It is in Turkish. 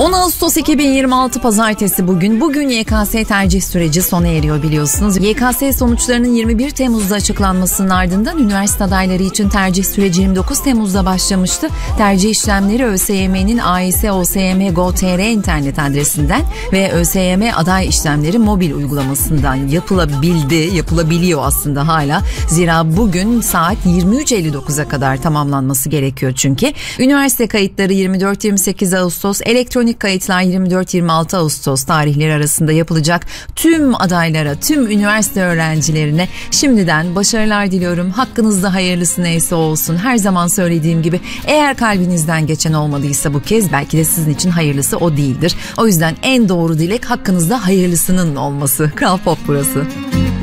10 Ağustos 2026 Pazartesi bugün. Bugün YKS tercih süreci sona eriyor biliyorsunuz. YKS sonuçlarının 21 Temmuz'da açıklanmasının ardından üniversite adayları için tercih süreci 29 Temmuz'da başlamıştı. Tercih işlemleri ÖSYM'nin AİS-OSYM.gov.tr internet adresinden ve ÖSYM aday işlemleri mobil uygulamasından yapılabiliyor aslında hala. Zira bugün saat 23.59'a kadar tamamlanması gerekiyor çünkü. Üniversite kayıtları 24-28 Ağustos, elektronik kayıtlar 24-26 Ağustos tarihleri arasında yapılacak. Tüm adaylara, tüm üniversite öğrencilerine şimdiden başarılar diliyorum. Hakkınızda hayırlısı neyse olsun. Her zaman söylediğim gibi eğer kalbinizden geçen olmadıysa bu kez belki de sizin için hayırlısı o değildir. O yüzden en doğru dilek hakkınızda hayırlısının olması. Kral Pop burası.